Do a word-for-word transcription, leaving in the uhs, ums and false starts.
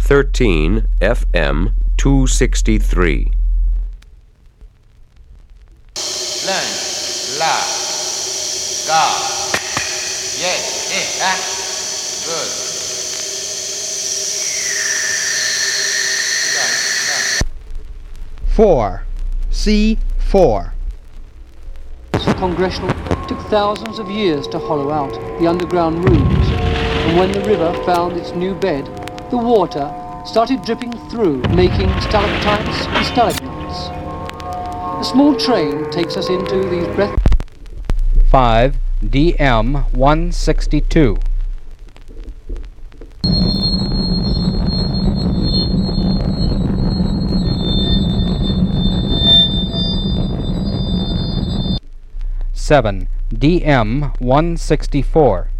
thirteen F M two sixty-three. Learn, la, ga, yes, eh, ah, good. Four. C four. Congressional took thousands of years to hollow out the underground rooms, and when the river found its new bed, the water started dripping through, making stalactites and stalagmites. A small train takes us into these breath. Five. D M one sixty-two. Seven. D M one sixty-four.